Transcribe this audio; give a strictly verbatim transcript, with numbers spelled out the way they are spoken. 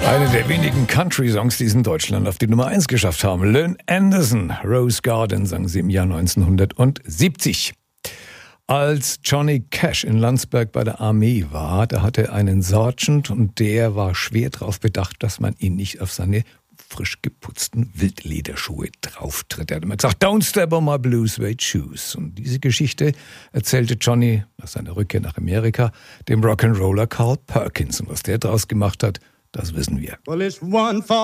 Eine der wenigen Country-Songs, die es in Deutschland auf die Nummer eins geschafft haben. Lynn Anderson, Rose Garden, sang sie im Jahr neunzehnhundertsiebzig. Als Johnny Cash in Landsberg bei der Armee war, da hatte er einen Sergeant und der war schwer darauf bedacht, dass man ihn nicht auf seine frisch geputzten Wildlederschuhe drauftritt. Er hat immer gesagt, don't step on my blue suede shoes. Und diese Geschichte erzählte Johnny nach seiner Rückkehr nach Amerika dem Rock'n'Roller Carl Perkins. Und was der draus gemacht hat, das wissen wir. Well, it's one for